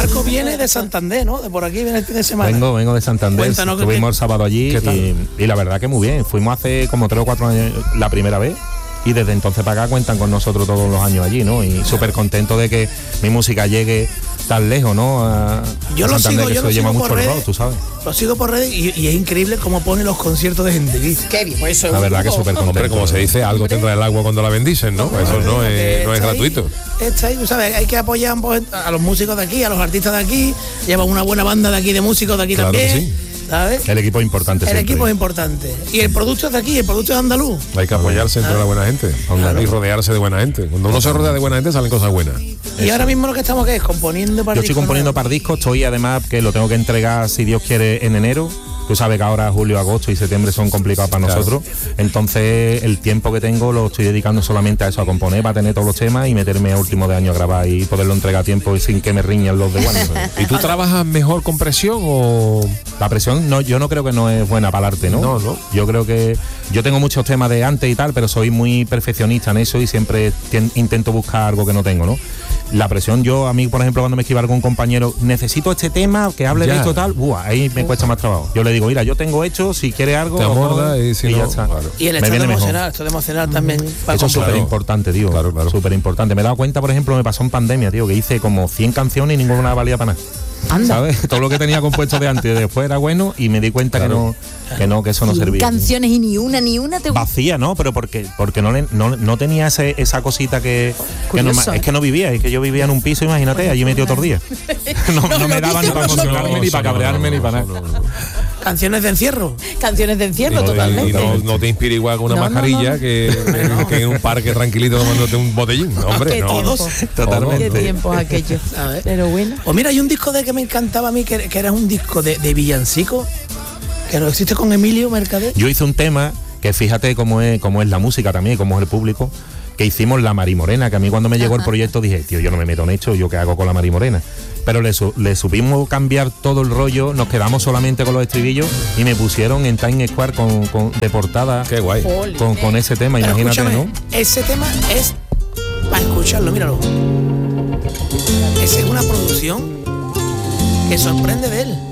Marco viene de Santander, ¿no? De por aquí viene el fin de semana. Vengo de Santander. Cuéntanos Estuvimos el sábado allí y la verdad que muy bien. Fuimos hace como 3 o 4 años la primera vez. Y desde entonces para acá cuentan con nosotros todos los años allí, ¿no? Y súper contento de que mi música llegue tan lejos, ¿no? Yo lo sigo, que yo se lo lleva sigo mucho por el redes. rock, tú sabes. Lo sigo por redes y es increíble cómo pone los conciertos de gente. Qué bien. Pues eso La verdad que súper contento. Hombre, como se dice, algo tendrá el agua cuando la bendicen, ¿no? Eso no es gratuito. Está ahí, tú sabes, hay que apoyar a los músicos de aquí, a los artistas de aquí. Lleva una buena banda de aquí, de músicos de aquí Claro que también. sí. ¿Sabes? El equipo es importante. El equipo es importante. Y el producto es de aquí, el producto es andaluz. Hay que apoyarse entre la buena gente y rodearse de buena gente. Cuando uno se rodea de buena gente salen cosas buenas. Y ahora mismo lo que estamos, ¿qué es? Componiendo para Yo estoy componiendo para discos, estoy además que lo tengo que entregar, si Dios quiere, en enero. Tú sabes que ahora julio, agosto y septiembre son complicados para nosotros. Entonces el tiempo que tengo lo estoy dedicando solamente a eso, a componer, para tener todos los temas y meterme a último de año a grabar y poderlo entregar a tiempo y sin que me riñan los de Warner. ¿Y tú trabajas mejor con presión o...? La presión, no, yo no creo que no es buena para el arte, ¿no? No. Yo creo que... Yo tengo muchos temas de antes y tal, pero soy muy perfeccionista en eso y siempre intento buscar algo que no tengo, ¿no? La presión, a mí, por ejemplo, cuando me escribe algún compañero, necesito este tema, que hable de esto tal, ahí me cuesta más trabajo. Yo le digo, mira, yo tengo hecho, si quiere algo... Te aborda y si no, ya está. Claro. Y el estado emocional también. Eso es súper importante, tío. Claro. Súper importante. Me he dado cuenta, por ejemplo, me pasó en pandemia, tío, que hice como 100 canciones y ninguna valía para nada. Anda. ¿Sabes? Todo lo que tenía compuesto de antes y después era bueno y me di cuenta que eso no servía. Canciones y ni una te Vacía, ¿no? Pero porque no tenía esa cosita que Curioso, es que no vivía, es que yo vivía en un piso, imagínate, allí metido todo el día. No me daban ni para emocionarme, ni para cabrearme, ni para nada. Canciones de encierro. Canciones de encierro, totalmente. Y no te inspira igual con una mascarilla que en un parque tranquilito tomándote un botellín. Hombre, Qué no. tiempo. Totalmente. Qué tiempos aquellos. ¿Sabes? Pero bueno. Pues mira, hay un disco que me encantaba a mí, que era un disco de villancico, que lo existe con Emilio Mercader. Yo hice un tema que fíjate cómo es la música también, cómo es el público, que hicimos La Marimorena, que a mí cuando me llegó el proyecto dije, tío, yo no me meto en esto, ¿yo qué hago con La Marimorena? Pero le supimos cambiar todo el rollo, nos quedamos solamente con los estribillos y me pusieron en Times Square de portada. Qué guay. Con ese tema, Pero imagínate, escúchame, ¿no? ese tema es para escucharlo, míralo. Esa es una producción que sorprende de él.